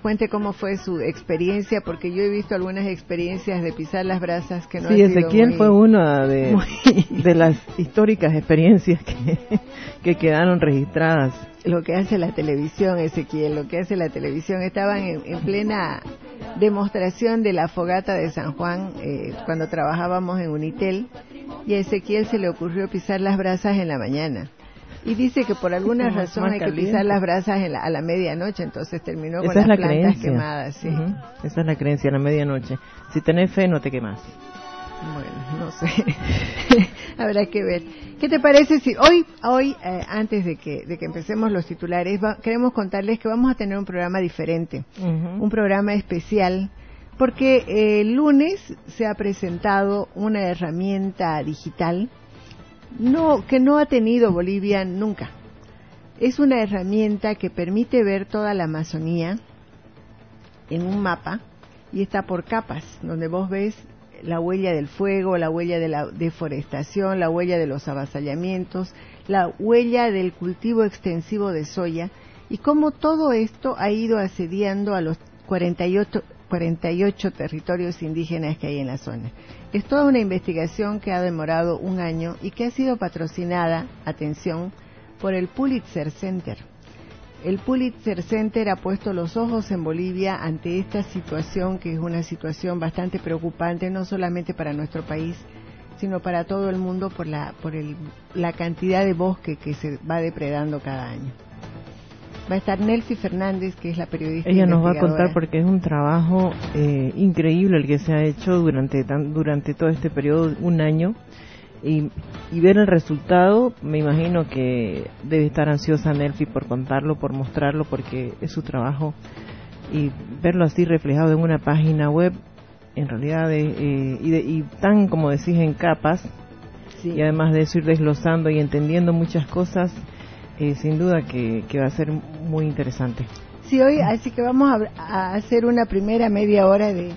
cuente cómo fue su experiencia, porque yo he visto algunas experiencias de pisar las brasas que no sí, ha sido Ezequiel fue una de las históricas experiencias que quedaron registradas. Lo que hace la televisión, Ezequiel, lo que hace la televisión. Estaban en plena demostración de la fogata de San Juan cuando trabajábamos en Unitel, y a Ezequiel se le ocurrió pisar las brasas en la mañana. Y dice que por alguna razón hay que pisar las brasas a la medianoche, entonces terminó con las plantas quemadas. Sí. Esa es la creencia, a la medianoche. Si tenés fe, no te quemas. Bueno, no sé. Habrá que ver. ¿Qué te parece si hoy antes de que empecemos los titulares, queremos contarles que vamos a tener un programa diferente, un programa especial, porque el lunes se ha presentado una herramienta digital que no ha tenido Bolivia nunca. Es una herramienta que permite ver toda la Amazonía en un mapa y está por capas, donde vos ves la huella del fuego, la huella de la deforestación, la huella de los avasallamientos, la huella del cultivo extensivo de soya, y cómo todo esto ha ido asediando a los 48 territorios indígenas que hay en la zona. Es toda una investigación que ha demorado un año y que ha sido patrocinada, atención, por el Pulitzer Center. El Pulitzer Center ha puesto los ojos en Bolivia ante esta situación, que es una situación bastante preocupante, no solamente para nuestro país, sino para todo el mundo por la cantidad de bosque que se va depredando cada año. Va a estar Nelfi Fernández, que es la periodista. Ella nos va a contar porque es un trabajo increíble el que se ha hecho durante todo este periodo, un año, y ver el resultado. Me imagino que debe estar ansiosa Nelfi por contarlo, por mostrarlo, porque es su trabajo, y verlo así reflejado en una página web, en realidad, y tan, como decís, en capas, sí. Y además de eso ir desglosando y entendiendo muchas cosas. Sin duda que va a ser muy interesante. Sí, hoy, así que vamos a hacer una primera media hora de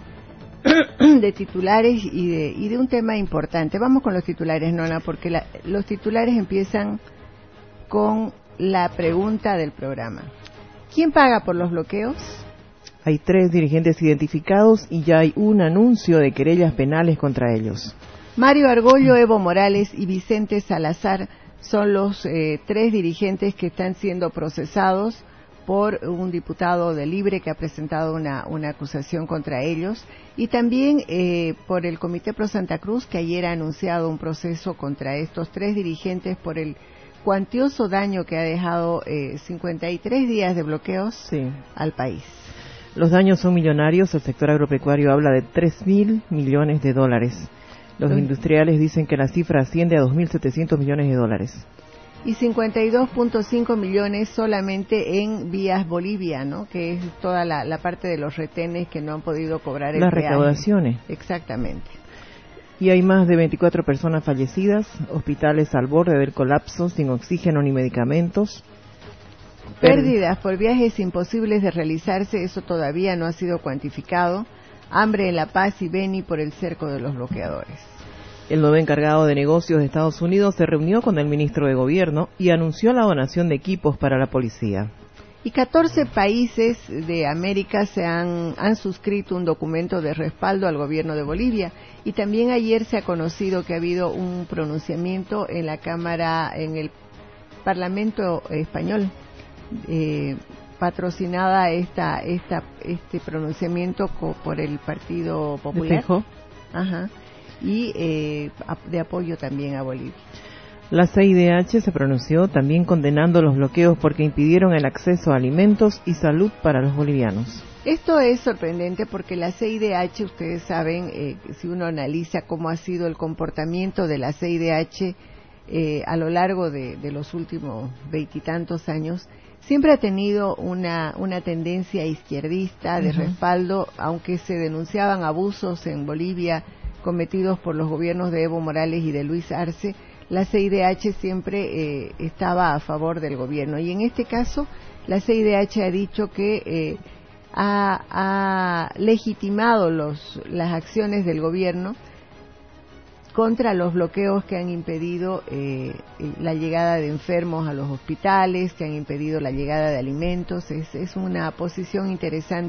titulares y de un tema importante. Vamos con los titulares, Nona, porque los titulares empiezan con la pregunta del programa. ¿Quién paga por los bloqueos? Hay 3 dirigentes identificados y ya hay un anuncio de querellas penales contra ellos. Mario Argollo, Evo Morales y Vicente Salazar son los 3 dirigentes que están siendo procesados por un diputado de Libre que ha presentado una acusación contra ellos, y también por el Comité Pro Santa Cruz, que ayer ha anunciado un proceso contra estos 3 dirigentes por el cuantioso daño que ha dejado 53 días de bloqueos al país. Los daños son millonarios. El sector agropecuario habla de 3.000 millones de dólares. Los industriales dicen que la cifra asciende a 2.700 millones de dólares. Y 52.5 millones solamente en Vías Bolivia, ¿no? Que es toda la parte de los retenes que no han podido cobrar el peaje. Las recaudaciones. Exactamente. Y hay más de 24 personas fallecidas, hospitales al borde del colapso, sin oxígeno ni medicamentos. Pérdidas por viajes imposibles de realizarse, eso todavía no ha sido cuantificado. Hambre en La Paz y Beni por el cerco de los bloqueadores. El nuevo encargado de negocios de Estados Unidos se reunió con el ministro de Gobierno y anunció la donación de equipos para la policía. Y 14 países de América han suscrito un documento de respaldo al gobierno de Bolivia. Y también ayer se ha conocido que ha habido un pronunciamiento en la Cámara, en el Parlamento español, patrocinada este pronunciamiento por el Partido Popular. Ajá. Y de apoyo también a Bolivia. La CIDH se pronunció también condenando los bloqueos porque impidieron el acceso a alimentos y salud para los bolivianos. Esto es sorprendente porque la CIDH, ustedes saben, si uno analiza cómo ha sido el comportamiento de la CIDH a lo largo de los últimos 20 y tantos años, siempre ha tenido una tendencia izquierdista de respaldo, aunque se denunciaban abusos en Bolivia cometidos por los gobiernos de Evo Morales y de Luis Arce. La CIDH siempre estaba a favor del gobierno, y en este caso la CIDH ha dicho que ha legitimado las acciones del gobierno contra los bloqueos que han impedido la llegada de enfermos a los hospitales, que han impedido la llegada de alimentos. Es una posición interesante